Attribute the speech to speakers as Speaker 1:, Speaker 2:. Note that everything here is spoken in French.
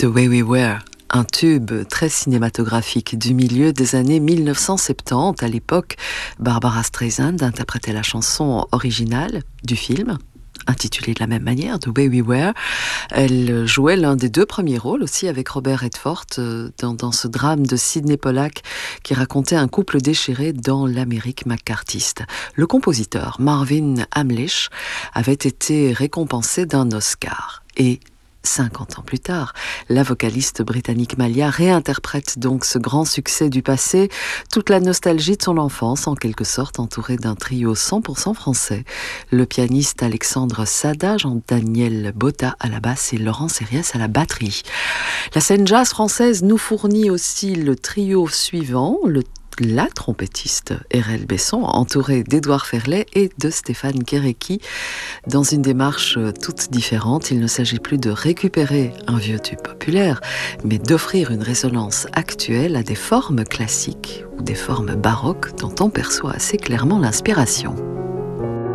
Speaker 1: The Way We Were, un tube très cinématographique du milieu des années 1970. À l'époque, Barbara Streisand interprétait la chanson originale du film, intitulée de la même manière, The Way We Were. Elle jouait l'un des deux premiers rôles aussi avec Robert Redford dans ce drame de Sydney Pollack qui racontait un couple déchiré dans l'Amérique macarthiste. Le compositeur Marvin Hamlisch avait été récompensé d'un Oscar et 50 ans plus tard, la vocaliste britannique Malia réinterprète donc ce grand succès du passé, toute la nostalgie de son enfance, en quelque sorte entourée d'un trio 100% français. Le pianiste Alexandre Sada, Jean-Daniel Botta à la basse et Laurent Sériès à la batterie. La scène jazz française nous fournit aussi le trio suivant, la trompettiste Erel Besson, entourée d'Édouard Ferlet et de Stéphane Kéréki. Dans une démarche toute différente, il ne s'agit plus de récupérer un vieux tube populaire, mais d'offrir une résonance actuelle à des formes classiques ou des formes baroques dont on perçoit assez clairement l'inspiration.